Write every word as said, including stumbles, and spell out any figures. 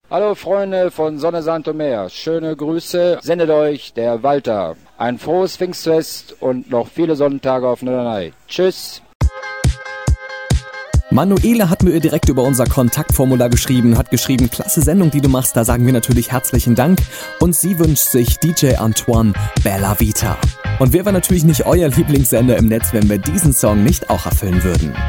Hallo Freunde von Sonne Santo Meer, schöne Grüße, sendet euch der Walter. Ein frohes Pfingstfest und noch viele Sonnentage auf Norderney. Tschüss. Manuela hat mir direkt über unser Kontaktformular geschrieben, hat geschrieben, klasse Sendung, die du machst, da sagen wir natürlich herzlichen Dank. Und sie wünscht sich D J Antoine Bella Vita. Und wer war natürlich nicht euer Lieblingssender im Netz, wenn wir diesen Song nicht auch erfüllen würden?